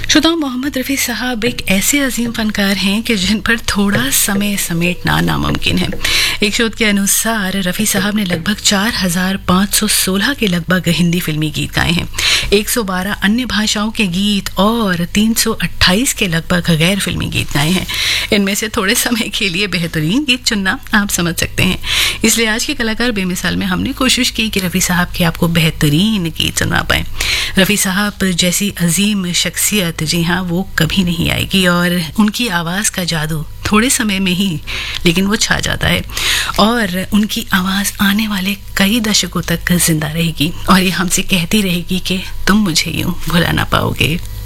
श्रोताओं, मोहम्मद रफ़ी साहब एक ऐसे अजीम फनकार हैं कि जिन पर थोड़ा समय समेटना नामुमकिन है। एक शोध के अनुसार रफ़ी साहब ने लगभग 4516 के लगभग हिंदी फिल्मी गीत गाए हैं, 112 अन्य भाषाओं के गीत और 328 के लगभग गैर फिल्मी गीत गाए हैं। इनमें से थोड़े समय के लिए बेहतरीन गीत चुनना आप समझ सकते हैं। इसलिए आज के कलाकार बेमिसाल में हमने कोशिश की कि रफ़ी साहब के आपको बेहतरीन गीत सुना पाएं। रफ़ी साहब जैसी अजीम शख्सियत, जी हाँ, वो कभी नहीं आएगी और उनकी आवाज़ का जादू थोड़े समय में ही लेकिन वो छा जाता है और उनकी आवाज़ आने वाले कई दशकों तक जिंदा रहेगी और ये हमसे कहती रहेगी कि तुम मुझे यूं भुला ना पाओगे।